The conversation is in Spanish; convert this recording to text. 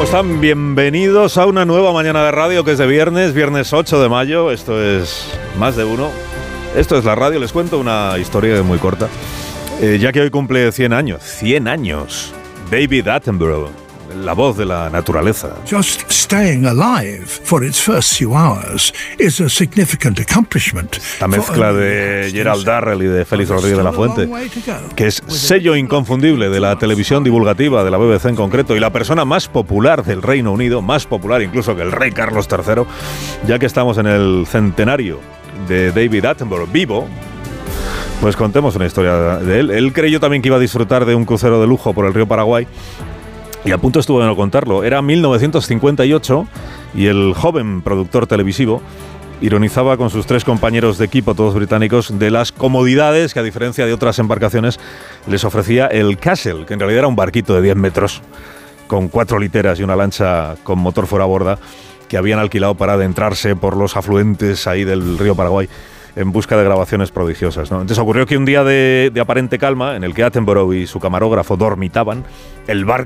están? Bienvenidos a una nueva mañana de radio que es de viernes 8 de mayo. Esto es Más de Uno. Esto es la radio. Les cuento una historia muy corta. Ya que hoy cumple 100 años. 100 años. David Attenborough, la voz de la naturaleza. Just staying alive for its first few hours is a significant accomplishment. La mezcla de Gerald Darrell y de Félix Rodríguez de la Fuente, que es sello inconfundible de la televisión divulgativa de la BBC en concreto y la persona más popular del Reino Unido, más popular incluso que el rey Carlos III, ya que estamos en el centenario de David Attenborough vivo. Pues contemos una historia de él. Él creyó también que iba a disfrutar de un crucero de lujo por el río Paraguay. Y a punto estuvo de no contarlo. Era 1958 y el joven productor televisivo ironizaba con sus 3 compañeros de equipo, todos británicos, de las comodidades que, a diferencia de otras embarcaciones, les ofrecía el Castle, que en realidad era un barquito de 10 metros, con 4 literas y una lancha con motor fuera a borda, que habían alquilado para adentrarse por los afluentes ahí del río Paraguay en busca de grabaciones prodigiosas, ¿no? Entonces ocurrió que un día de aparente calma, en el que Attenborough y su camarógrafo dormitaban, el barco